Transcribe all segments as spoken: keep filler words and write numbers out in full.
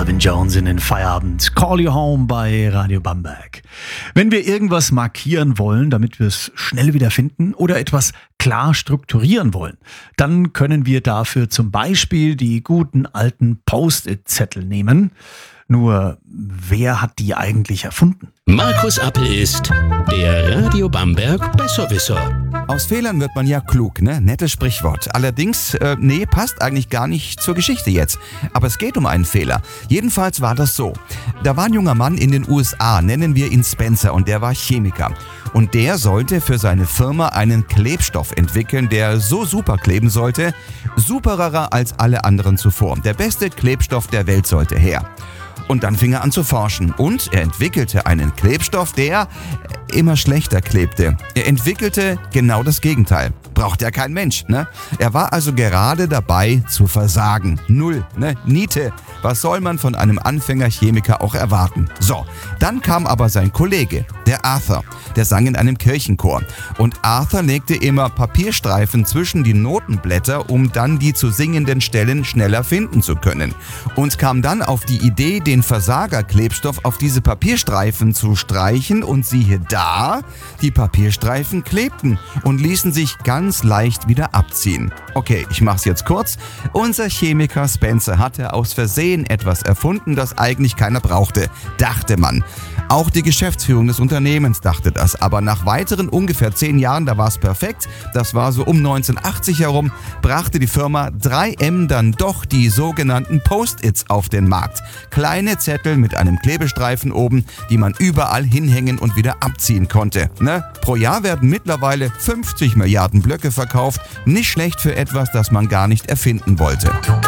Calvin Jones in den Feierabend. Call You Home bei Radio Bamberg. Wenn wir irgendwas markieren wollen, damit wir es schnell wieder finden oder etwas klar strukturieren wollen, dann können wir dafür zum Beispiel die guten alten Post-it-Zettel nehmen. Nur, wer hat die eigentlich erfunden? Markus Appel ist der Radio Bamberg Besserwisser. Aus Fehlern wird man ja klug, ne? Nettes Sprichwort. Allerdings, äh, nee, passt eigentlich gar nicht zur Geschichte jetzt. Aber es geht um einen Fehler. Jedenfalls war das so. Da war ein junger Mann in den U S A, nennen wir ihn Spencer, und der war Chemiker. Und der sollte für seine Firma einen Klebstoff entwickeln, der so super kleben sollte, supererer als alle anderen zuvor. Der beste Klebstoff der Welt sollte her. Und dann fing er an zu forschen und er entwickelte einen Klebstoff, der immer schlechter klebte. Er entwickelte genau das Gegenteil. Braucht ja kein Mensch, ne? Er war also gerade dabei zu versagen. Null, ne? Niete. Was soll man von einem Anfängerchemiker auch erwarten? So, dann kam aber sein Kollege, der Arthur. Der sang in einem Kirchenchor. Und Arthur legte immer Papierstreifen zwischen die Notenblätter, um dann die zu singenden Stellen schneller finden zu können. Und kam dann auf die Idee, den Versagerklebstoff auf diese Papierstreifen zu streichen. Und siehe da, die Papierstreifen klebten und ließen sich ganz leicht wieder abziehen. Okay, ich mach's jetzt kurz. Unser Chemiker Spencer hatte aus Versehen etwas erfunden, das eigentlich keiner brauchte, dachte man. Auch die Geschäftsführung des Unternehmens dachte das, aber nach weiteren ungefähr zehn Jahren, da war es perfekt, das war so um neunzehnhundertachtzig herum, brachte die Firma drei M dann doch die sogenannten Post-its auf den Markt. Kleine Zettel mit einem Klebestreifen oben, die man überall hinhängen und wieder abziehen konnte. Ne? Pro Jahr werden mittlerweile fünfzig Milliarden Blöcke verkauft, nicht schlecht für etwas, das man gar nicht erfinden wollte.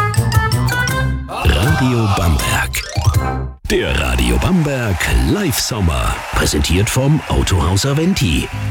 Radio Bamberg. Der Radio Bamberg Live Sommer. Präsentiert vom Autohaus Aventi.